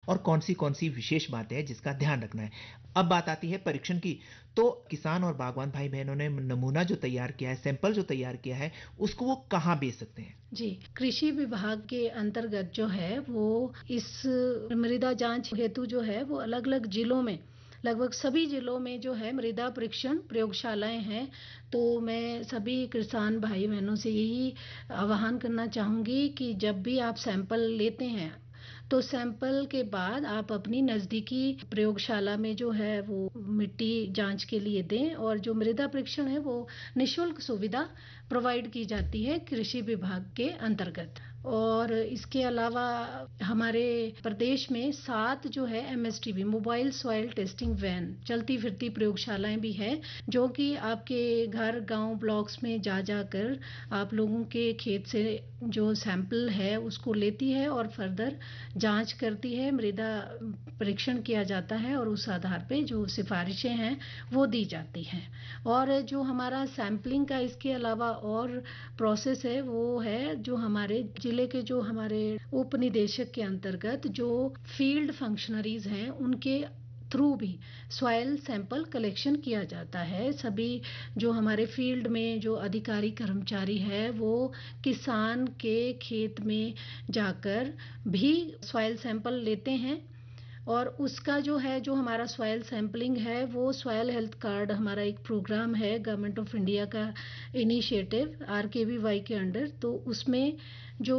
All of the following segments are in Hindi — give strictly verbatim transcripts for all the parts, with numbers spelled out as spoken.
और कौन सी कौन सी विशेष बातें हैं जिसका ध्यान रखना है। अब बात आती है परीक्षण की, तो किसान और बागवान भाई बहनों ने नमूना जो तैयार किया है, सैंपल जो तैयार किया है, उसको वो कहाँ बेच सकते हैं? जी, कृषि विभाग के अंतर्गत जो है वो इस मृदा जांच हेतु जो है वो अलग-अलग जिलों में, लगभग सभी जिलों में जो है मृदा परीक्षण प्रयोगशालाएं हैं। तो मैं सभी किसान भाई बहनों से यही आह्वान करना चाहूंगी कि जब भी आप सैंपल लेते हैं तो सैंपल के बाद आप अपनी नज़दीकी प्रयोगशाला में जो है वो मिट्टी जांच के लिए दें, और जो मृदा परीक्षण है वो निःशुल्क सुविधा प्रोवाइड की जाती है कृषि विभाग के अंतर्गत। और इसके अलावा हमारे प्रदेश में सात जो है M S T V mobile soil testing van चलती फिरती प्रयोगशालाएं भी हैं, जो कि आपके घर गांव ब्लॉक्स में जा जाकर आप लोगों के खेत से जो सैंपल है उसको लेती है और फर्दर जांच करती है, मृदा परीक्षण किया जाता है और उस आधार पे जो सिफारिशें हैं वो दी जाती हैं। और जो हमारा सैंपलिंग का इसके अलावा और प्रोसेस है वो है जो हमारे जिले के जो हमारे उप निदेशक के अंतर्गत जो फील्ड फंक्शनरीज हैं उनके थ्रू भी सॉइल सैंपल कलेक्शन किया जाता है। सभी जो हमारे फील्ड में जो अधिकारी कर्मचारी है वो किसान के खेत में जाकर भी सॉइल सैंपल लेते हैं, और उसका जो है जो हमारा सॉइल सैंपलिंग है वो सॉइल हेल्थ कार्ड हमारा एक प्रोग्राम है गवर्नमेंट ऑफ इंडिया का इनिशिएटिव आर के वी वाई के अंडर। तो उसमें जो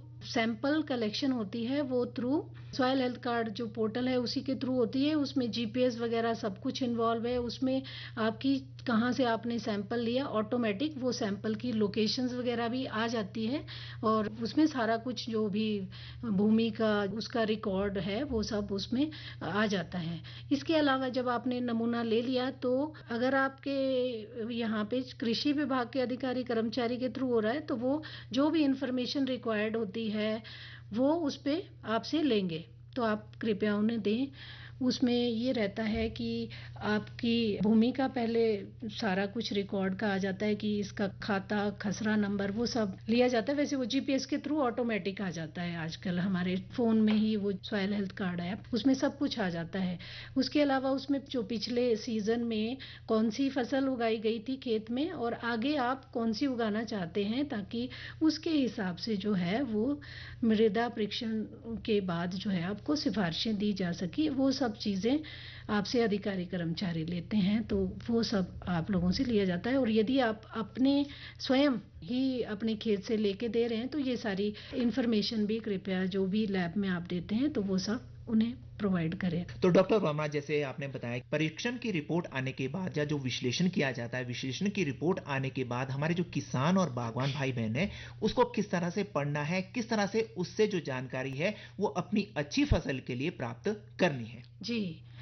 सैंपल कलेक्शन होती है वो थ्रू सॉइल हेल्थ कार्ड जो पोर्टल है उसी के थ्रू होती है। उसमें जी पी एस वगैरह सब कुछ इन्वॉल्व है, उसमें आपकी कहाँ से आपने सैंपल लिया ऑटोमेटिक वो सैंपल की लोकेशंस वगैरह भी आ जाती है, और उसमें सारा कुछ जो भी भूमि का उसका रिकॉर्ड है वो सब उसमें आ जाता है। इसके अलावा जब आपने नमूना ले लिया तो अगर आपके यहाँ पे कृषि विभाग के अधिकारी कर्मचारी के थ्रू हो रहा है तो वो जो भी इंफॉर्मेशन रिक्वायर्ड होती है वो उस पे आपसे लेंगे, तो आप कृपया उन्हें दें। उसमें ये रहता है कि आपकी भूमि का पहले सारा कुछ रिकॉर्ड का आ जाता है कि इसका खाता खसरा नंबर वो सब लिया जाता है। वैसे वो जी पी एस के थ्रू ऑटोमेटिक आ जाता है, आजकल हमारे फोन में ही वो सॉइल हेल्थ कार्ड ऐप उसमें सब कुछ आ जाता है। उसके अलावा उसमें जो पिछले सीजन में कौन सी फसल उगाई गई थी खेत में और आगे आप कौन सी उगाना चाहते हैं, ताकि उसके हिसाब से जो है वो मृदा परीक्षण के बाद जो है आपको सिफारिशें दी जा सकी। वो सब चीजें आपसे अधिकारी कर्मचारी लेते हैं, तो वो सब आप लोगों से लिया जाता है। और यदि आप अपने स्वयं ही अपने खेत से लेके दे रहे हैं तो ये सारी इंफॉर्मेशन भी कृपया जो भी लैब में आप देते हैं तो वो सब उन्हें प्रोवाइड करें। तो डॉक्टर वर्मा, जैसे आपने बताया परीक्षण की रिपोर्ट आने के बाद या जो विश्लेषण किया जाता है, विश्लेषण की रिपोर्ट आने के बाद हमारे जो किसान और बागवान भाई बहन है उसको किस तरह से पढ़ना है, किस तरह से उससे जो जानकारी है वो अपनी अच्छी फसल के लिए प्राप्त करनी है? जी,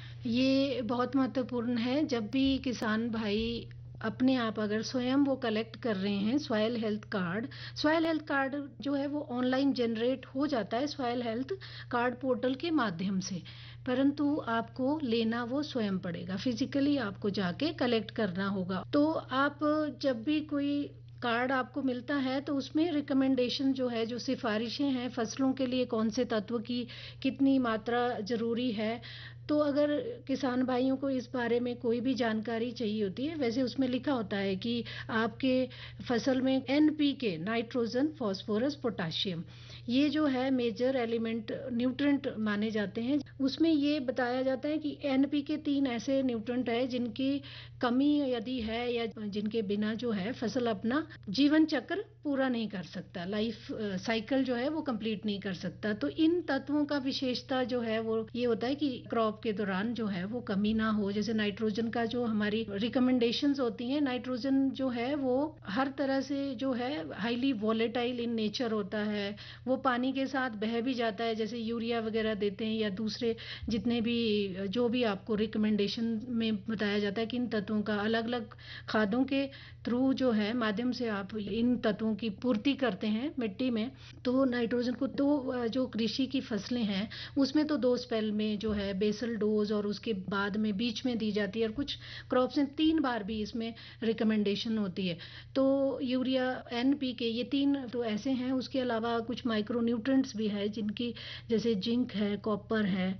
ये बहुत महत्वपूर्ण है। जब भी किसान भाई अपने आप अगर स्वयं वो कलेक्ट कर रहे हैं soil health card, soil health card जो है वो ऑनलाइन जनरेट हो जाता है सॉइल हेल्थ कार्ड पोर्टल के माध्यम से, परंतु आपको लेना वो स्वयं पड़ेगा, फिजिकली आपको जाके कलेक्ट करना होगा। तो आप जब भी कोई कार्ड आपको मिलता है तो उसमें रिकमेंडेशन जो है, जो सिफारिशें हैं फसलों के लिए कौन से तत्व की कितनी मात्रा जरूरी है, तो अगर किसान भाइयों को इस बारे में कोई भी जानकारी चाहिए होती है, वैसे उसमें लिखा होता है कि आपके फसल में एन पी के नाइट्रोजन फास्फोरस पोटाशियम ये जो है मेजर एलिमेंट न्यूट्रेंट माने जाते हैं। उसमें ये बताया जाता है कि एन पी के तीन ऐसे न्यूट्रेंट है जिनकी कमी यदि है या जिनके बिना जो है फसल अपना जीवन चक्र पूरा नहीं कर सकता, लाइफ साइकिल जो है वो कंप्लीट नहीं कर सकता। तो इन तत्वों का विशेषता जो है वो ये होता है कि क्रॉप के दौरान जो है वो कमी ना हो। जैसे नाइट्रोजन का जो हमारी रिकमेंडेशंस होती हैं, नाइट्रोजन जो है वो हर तरह से जो है हाईली वॉलेटाइल इन नेचर होता है, वो पानी के साथ बह भी जाता है, जैसे यूरिया वगैरह देते हैं या दूसरे जितने भी जो भी आपको रिकमेंडेशन में बताया जाता है कि इन तत्वों का अलग अलग खादों के थ्रू जो है माध्यम से आप इन तत्वों की पूर्ति करते हैं मिट्टी में। तो नाइट्रोजन को दो जो कृषि की फसलें हैं उसमें तो दो स्पेल में जो है बेसल डोज और उसके बाद में बीच में दी जाती है, और कुछ क्रॉप्स में तीन बार भी इसमें रिकमेंडेशन होती है। तो यूरिया एन पी के ये तीन तो ऐसे हैं। उसके अलावा कुछ माइक्रो न्यूट्रेंट्स भी है जिनकी जैसे जिंक है, कॉपर है,